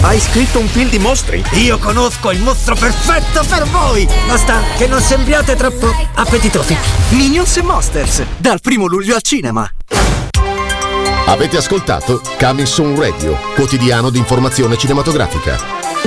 Hai scritto un film di mostri? Io conosco il mostro perfetto per voi! Basta che non sembriate troppo appetitosi. Minions e Monsters, dal 1 luglio al cinema. Avete ascoltato Coming Soon Radio, quotidiano di informazione cinematografica.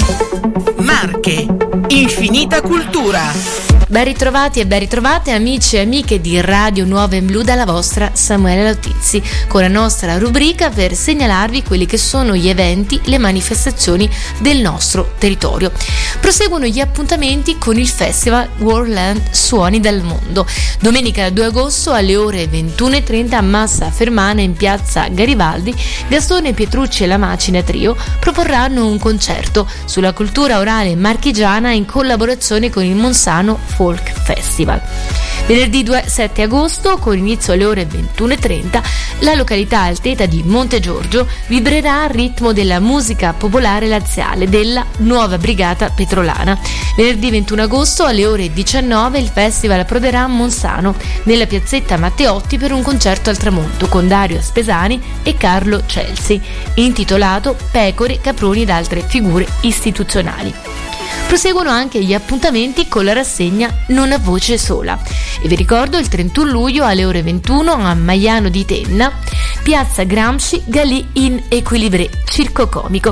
Marche, infinita cultura. Ben ritrovati e ben ritrovate amici e amiche di Radio Nuova in Blu dalla vostra Samuele Lautizzi, con la nostra rubrica per segnalarvi quelli che sono gli eventi, le manifestazioni del nostro territorio. Proseguono gli appuntamenti con il Festival Worldland Suoni del Mondo. Domenica 2 agosto alle ore 21:30 a Massa Fermana in piazza Garibaldi, Gastone Pietrucci e la Macina Trio proporranno un concerto sulla cultura orale marchigiana in collaborazione con il Monsano Folk Festival. Venerdì 7 agosto, con inizio alle ore 21:30, la località alteta di Monte Giorgio vibrerà al ritmo della musica popolare laziale della Nuova Brigata Petrolana. Venerdì 21 agosto alle ore 19 il festival approderà a Monsano, nella piazzetta Matteotti, per un concerto al tramonto con Dario Spesani e Carlo Celsi, intitolato Pecore, caproni ed altre figure istituzionali. Proseguono anche gli appuntamenti con la rassegna Non a voce sola. E vi ricordo il 31 luglio alle ore 21 a Maiano di Tenna, piazza Gramsci, Galì in Equilibre, circo comico.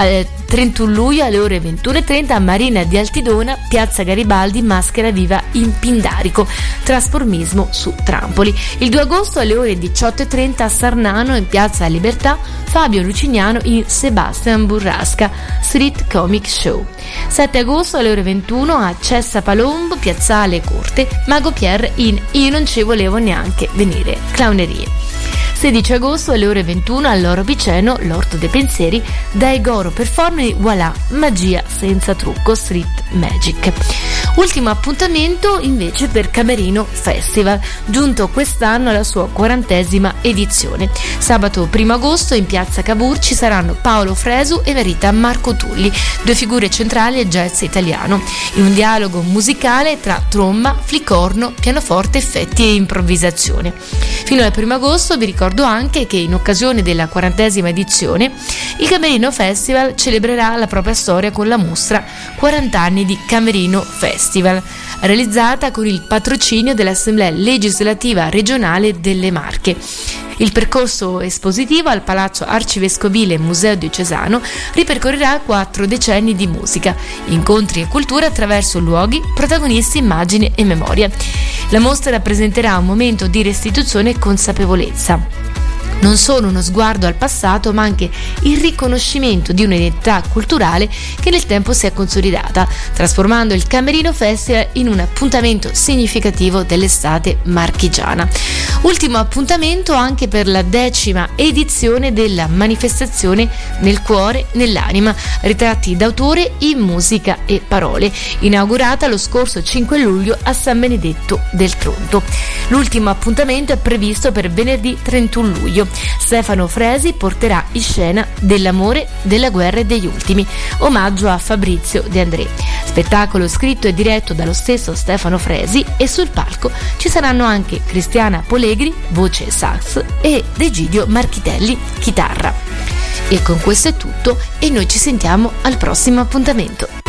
31 luglio alle ore 21:30 a Marina di Altidona, piazza Garibaldi, maschera viva in Pindarico, trasformismo su trampoli. Il 2 agosto alle ore 18:30 a Sarnano, in piazza Libertà, Fabio Lucignano in Sebastian Burrasca, street comic show. 7 agosto alle ore 21 a Cessa Palombo, piazzale Corte, Mago Pierre in Io non ci volevo neanche venire, clownerie. 16 agosto alle ore 21 all'Oro Piceno, l'Orto dei Pensieri, dai Goro Performing, voilà, magia senza trucco, street magic. Ultimo appuntamento invece per Camerino Festival, giunto quest'anno alla sua 40ª edizione. Sabato 1 agosto in piazza Cavour ci saranno Paolo Fresu e Verita Marco Tulli, due figure centrali del jazz italiano, in un dialogo musicale tra tromba, flicorno, pianoforte, effetti e improvvisazione. Fino al 1 agosto vi ricordo anche che in occasione della 40ª edizione il Camerino Festival celebrerà la propria storia con la mostra 40 anni di Camerino Festival, realizzata con il patrocinio dell'Assemblea Legislativa Regionale delle Marche. Il percorso espositivo al Palazzo Arcivescovile Museo Diocesano ripercorrerà 4 decenni di musica, incontri e cultura attraverso luoghi, protagonisti, immagini e memoria. La mostra rappresenterà un momento di restituzione e consapevolezza. Non solo uno sguardo al passato, ma anche il riconoscimento di un'identità culturale che nel tempo si è consolidata, trasformando il Camerino Festival in un appuntamento significativo dell'estate marchigiana. Ultimo appuntamento anche per la 10ª edizione della manifestazione Nel cuore, nell'anima, ritratti d'autore in musica e parole, inaugurata lo scorso 5 luglio a San Benedetto del Tronto. L'ultimo appuntamento è previsto per venerdì 31 luglio. Stefano Fresi porterà in scena Dell'amore, della guerra e degli ultimi, omaggio a Fabrizio De André. Spettacolo scritto e diretto dallo stesso Stefano Fresi, e sul palco ci saranno anche Cristiana Polegri, voce sax, e Egidio Marchitelli, chitarra. E con questo è tutto e noi ci sentiamo al prossimo appuntamento.